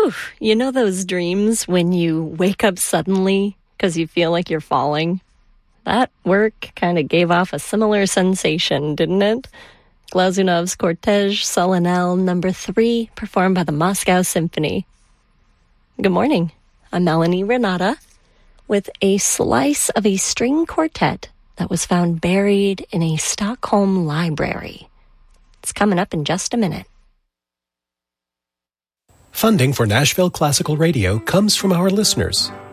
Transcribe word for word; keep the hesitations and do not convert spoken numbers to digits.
Whew, you know those dreams when you wake up suddenly because you feel like you're falling? That work kind of gave off a similar sensation, didn't it? Glazunov's Cortège Solennel number three, performed by the Moscow Symphony. Good morning. I'm Melanie Renata with a slice of a string quartet that was found buried in a Stockholm library. It's coming up in just a minute. Funding for Nashville Classical Radio comes from our listeners,